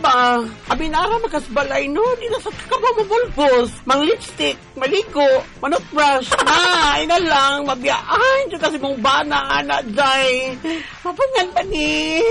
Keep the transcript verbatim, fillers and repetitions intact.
ba? Abinara makasbalay no, di na sa kakamamabulbos. Mang lipstick, maligo, manutbrush. Na, ina lang, mabiyaan. Diyo kasi mong bana, anak, day. Mapangan pa ni.